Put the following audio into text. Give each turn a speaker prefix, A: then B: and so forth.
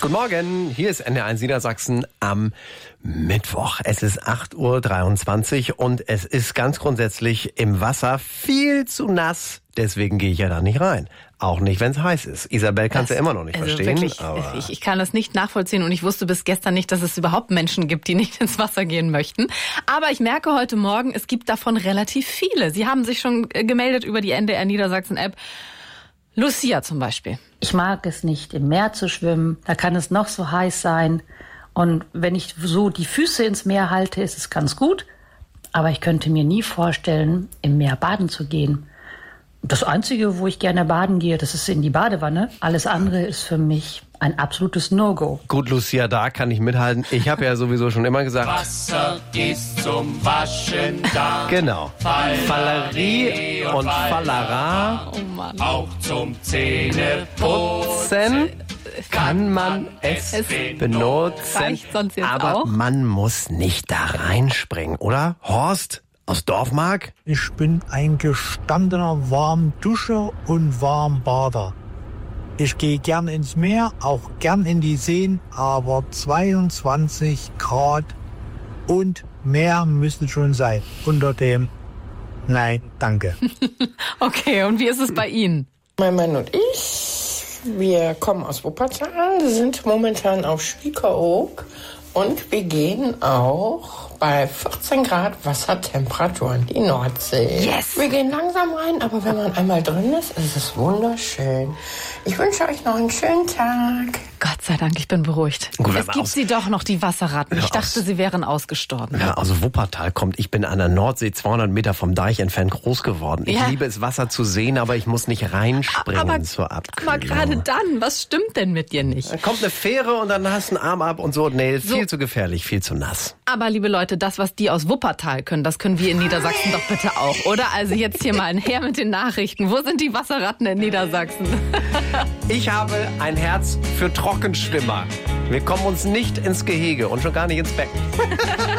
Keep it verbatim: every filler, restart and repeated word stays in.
A: Guten Morgen, hier ist N D R eins Niedersachsen am Mittwoch. Es ist acht Uhr dreiundzwanzig und es ist ganz grundsätzlich im Wasser viel zu nass. Deswegen gehe ich ja da nicht rein. Auch nicht, wenn es heiß ist. Isabel kann es ja immer noch nicht
B: also
A: verstehen.
B: Wirklich,
A: aber
B: ich, ich kann das nicht nachvollziehen und ich wusste bis gestern nicht, dass es überhaupt Menschen gibt, die nicht ins Wasser gehen möchten. Aber ich merke heute Morgen, es gibt davon relativ viele. Sie haben sich schon gemeldet über die N D R Niedersachsen-App. Lucia zum Beispiel.
C: Ich mag es nicht, im Meer zu schwimmen. Da kann es noch so heiß sein. Und wenn ich so die Füße ins Meer halte, ist es ganz gut. Aber ich könnte mir nie vorstellen, im Meer baden zu gehen. Das Einzige, wo ich gerne baden gehe, das ist in die Badewanne. Alles andere ist für mich ein absolutes No-Go.
A: Gut, Lucia, da kann ich mithalten. Ich habe ja sowieso schon immer gesagt...
D: Wasser ist zum Waschen da.
A: Genau. Fallerie und Fallara.
B: Oh Mann.
D: Auch zum Zähneputzen
A: Kann man es,
B: es
A: benutzen,
B: reicht sonst jetzt
A: aber
B: auch?
A: man muss nicht da reinspringen, oder? Horst aus Dorfmark?
E: Ich bin ein gestandener Warmduscher und Warmbader. Ich gehe gern ins Meer, auch gern in die Seen, aber zweiundzwanzig Grad und mehr müssen schon sein. Unter dem Nein, danke.
B: Okay, und wie ist es bei Ihnen?
F: Mein Mann und ich, wir kommen aus Wuppertal, sind momentan auf Spiekeroog und wir gehen auch bei vierzehn Grad Wassertemperatur in die Nordsee.
B: Yes!
F: Wir gehen langsam rein, aber wenn man einmal drin ist, ist es wunderschön. Ich wünsche euch noch einen schönen Tag.
B: Gott sei Dank, ich bin beruhigt.
A: Gut, wenn
B: es
A: man
B: gibt
A: aus-
B: sie doch noch, die Wasserratten. Ich
A: Ja,
B: dachte,
A: aus-
B: sie wären ausgestorben.
A: Ja, aus Wuppertal kommt. Ich bin an der Nordsee zweihundert Meter vom Deich entfernt groß geworden. Ich
B: Ja.
A: liebe es, Wasser zu sehen, aber ich muss nicht reinspringen
B: aber,
A: zur Abkühlung.
B: aber gerade dann, was stimmt denn mit dir nicht?
A: Dann kommt eine Fähre und dann hast du einen Arm ab und so. Nee,
B: So.
A: viel zu gefährlich, viel zu nass.
B: Aber liebe Leute, das, was die aus Wuppertal können, das können wir in Niedersachsen doch bitte auch, oder? Also jetzt hier mal ein Her mit den Nachrichten. Wo sind die Wasserratten in Niedersachsen?
A: Ich habe ein Herz für Trockenschwimmer. Wir kommen uns nicht ins Gehege und schon gar nicht ins Becken.